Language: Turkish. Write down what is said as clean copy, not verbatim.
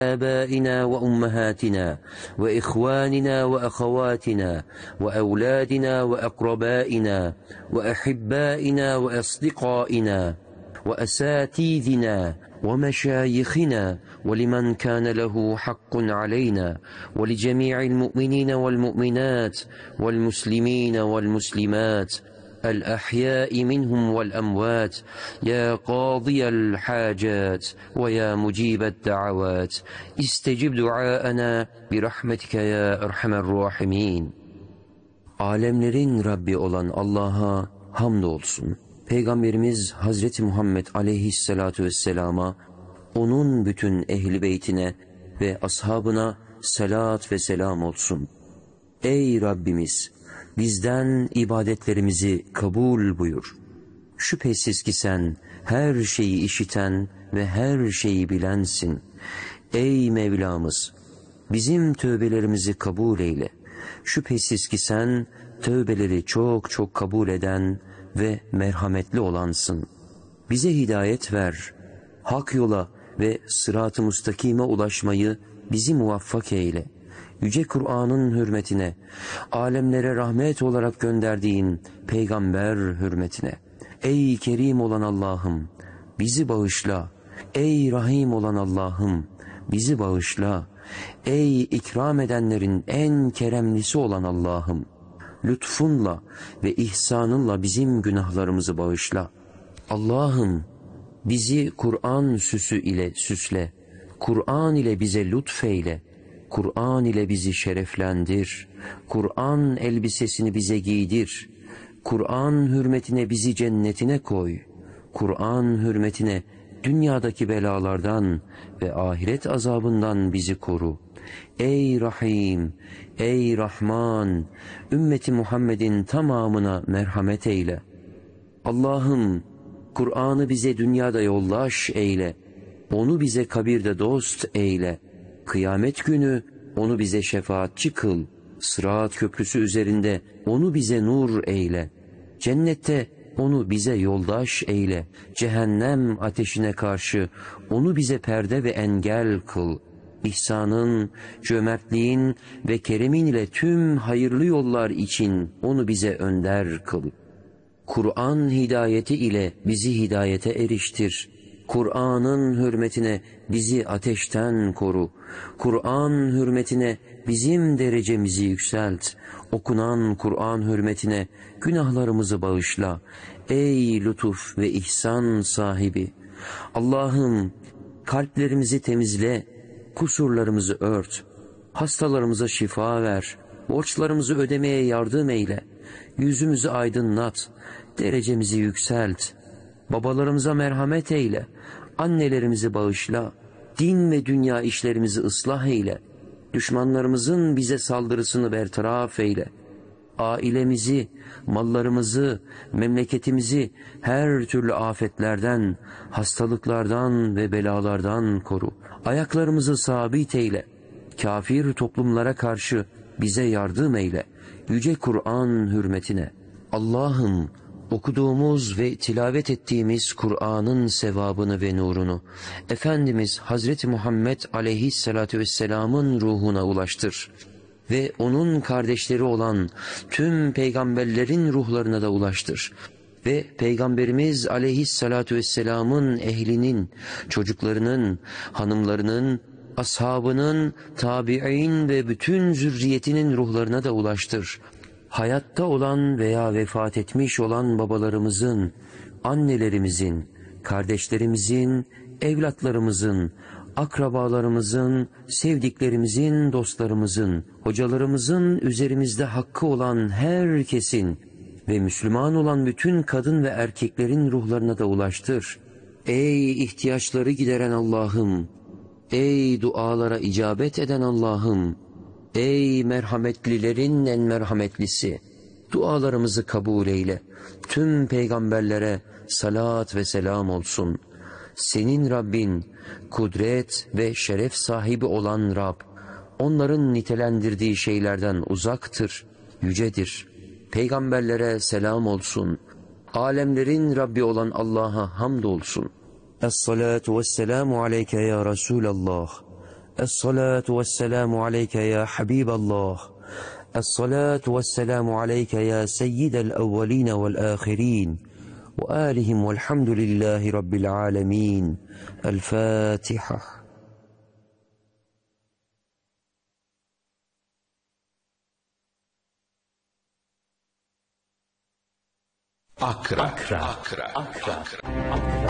آبائنا وأمهاتنا وإخواننا وأخواتنا وأولادنا وأقربائنا وأحبائنا وأصدقائنا وأساتذتنا ومشايخنا ولمن كان له حق علينا ولجميع المؤمنين والمؤمنات والمسلمين والمسلمات الأحياء منهم والأموات يا قاضي الحاجات ويا مجيب الدعوات استجب دعاءنا برحمتك ya erhamer rahimin. Alemlerin Rabbi olan Allah'a hamdolsun. Peygamberimiz Hazreti Muhammed aleyhissalatu vesselama, onun bütün ehli beytine ve ashabına salat ve selam olsun. Ey Rabbimiz! Bizden ibadetlerimizi kabul buyur. Şüphesiz ki sen her şeyi işiten ve her şeyi bilensin. Ey Mevlamız! Bizim tövbelerimizi kabul eyle. Şüphesiz ki sen tövbeleri çok çok kabul eden ve merhametli olansın. Bize hidayet ver. Hak yola ve sırat-ı müstakime ulaşmayı bizi muvaffak eyle. Yüce Kur'an'ın hürmetine, alemlere rahmet olarak gönderdiğin peygamber hürmetine. Ey Kerim olan Allah'ım, bizi bağışla. Ey Rahim olan Allah'ım, bizi bağışla. Ey ikram edenlerin en keremlisi olan Allah'ım, lütfunla ve ihsanınla bizim günahlarımızı bağışla. Allah'ım, bizi Kur'an süsü ile süsle. Kur'an ile bize lütfeyle. Kur'an ile bizi şereflendir. Kur'an elbisesini bize giydir. Kur'an hürmetine bizi cennetine koy. Kur'an hürmetine dünyadaki belalardan ve ahiret azabından bizi koru. Ey Rahim, ey Rahman, ümmeti Muhammed'in tamamına merhamet eyle. Allah'ım, Kur'an'ı bize dünyada yollaş eyle. Onu bize kabirde dost eyle. Kıyamet günü onu bize şefaatçi kıl. Sırat köprüsü üzerinde onu bize nur eyle. Cennette onu bize yoldaş eyle. Cehennem ateşine karşı onu bize perde ve engel kıl. İhsanın, cömertliğin ve keremin ile tüm hayırlı yollar için onu bize önder kıl. Kur'an hidayeti ile bizi hidayete eriştir. Kur'an'ın hürmetine bizi ateşten koru. Kur'an hürmetine bizim derecemizi yükselt. Okunan Kur'an hürmetine günahlarımızı bağışla. Ey lütuf ve ihsan sahibi! Allah'ım, kalplerimizi temizle, kusurlarımızı ört. Hastalarımıza şifa ver. Borçlarımızı ödemeye yardım eyle. Yüzümüzü aydınlat. Derecemizi yükselt. Babalarımıza merhamet eyle. Annelerimizi bağışla. Din ve dünya işlerimizi ıslah eyle. Düşmanlarımızın bize saldırısını bertaraf eyle. Ailemizi, mallarımızı, memleketimizi her türlü afetlerden, hastalıklardan ve belalardan koru. Ayaklarımızı sabit eyle. Kafir toplumlara karşı bize yardım eyle. Yüce Kur'an hürmetine. Allah'ım, okuduğumuz ve tilavet ettiğimiz Kur'an'ın sevabını ve nurunu Efendimiz Hazreti Muhammed aleyhissalatu vesselam'ın ruhuna ulaştır ve onun kardeşleri olan tüm peygamberlerin ruhlarına da ulaştır ve Peygamberimiz aleyhissalatu vesselam'ın ehlinin, çocuklarının, hanımlarının, ashabının, tabi'in ve bütün zürriyetinin ruhlarına da ulaştır. Hayatta olan veya vefat etmiş olan babalarımızın, annelerimizin, kardeşlerimizin, evlatlarımızın, akrabalarımızın, sevdiklerimizin, dostlarımızın, hocalarımızın üzerimizde hakkı olan herkesin ve Müslüman olan bütün kadın ve erkeklerin ruhlarına da ulaştır. Ey ihtiyaçları gideren Allah'ım! Ey dualara icabet eden Allah'ım! Ey merhametlilerin en merhametlisi! Dualarımızı kabul eyle. Tüm peygamberlere salat ve selam olsun. Senin Rabbin, kudret ve şeref sahibi olan Rab, onların nitelendirdiği şeylerden uzaktır, yücedir. Peygamberlere selam olsun. Alemlerin Rabbi olan Allah'a hamdolsun. Es-salatu vesselamu aleyke ya Resulallah. الصلاة والسلام عليك يا حبيب الله. الصلاة والسلام عليك يا سيد الأولين والآخرين وآلهم والحمد لله رب العالمين. الفاتحة. Akra.